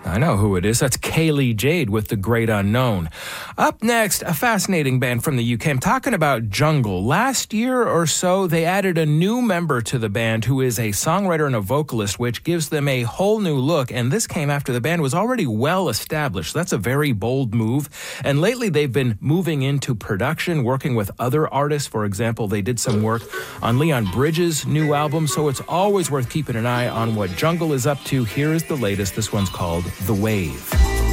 I know who it is. That's Kaylee Jade with The Great Unknown. Up next, a fascinating band from the UK. I'm talking about Jungle. Last year or so, they added a new member to the band who is a songwriter and a vocalist, which gives them a whole new look. And this came after the band was already well established. That's a very bold move. And lately, they've been moving into production, working with other artists. For example, they did some work on Leon Bridges' new album. So it's always worth keeping an eye on what Jungle is up to. Here is the latest. This one's called The Wave.